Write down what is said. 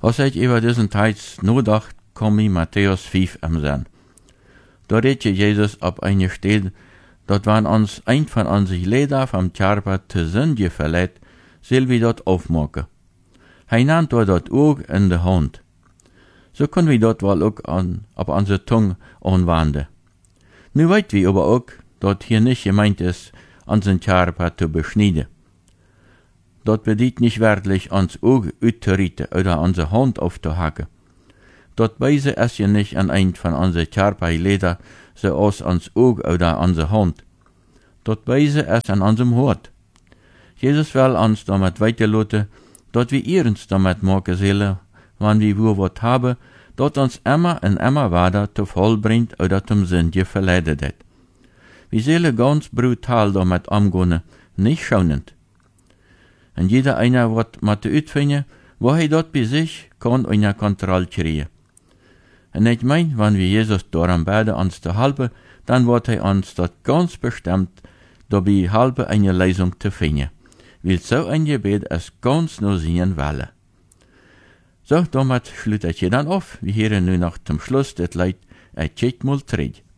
Als ich über diesen Teils nachdacht, kom ich Matthäus 5 am Sinn. Da redet Jesus auf eine Stelle, dat wann uns ein von unseren Leder vom Körper zu Sünde verleiht, soll wir dort aufmachen. Hij nannt dort Oog in de Hand. So können wir dort wohl auch auf unsere Zunge anwenden. Nu weit wir aber auch, dass hier nicht gemeint ist, unseren Körper zu beschneiden. Dort bedeutet nicht wörtlich uns Auge auszurichten oder unsere Hand aufzuhacken. Dort weise ist ja nicht an ein von unseren Körperleder, so aus uns Auge oder unsere Hand. Dort weise es an unserem Hort. Jesus will uns damit weiterlassen, dass wir uns damit machen sollen, wenn wir wo was haben, dass uns immer und immer weiter zu Fall bringt oder zum Sünde verleitet hat. Wir sollen ganz brutal damit umgehen, nicht schonend. Und jeder einer wird mit uitvinden, wo er dort bei sich kann unter Kontrolle kriegen. Und ich mein, wenn wir Jesus daran beten, uns zu helfen, dann wird er uns dort ganz bestimmt dabei helfen, eine Lösung zu finden. Weil so ein Gebet ist ganz nur sein Wille. So, damit schließe ich hier dann auf. Wir hören nun noch zum Schluss das Lied, Check mal Tritt.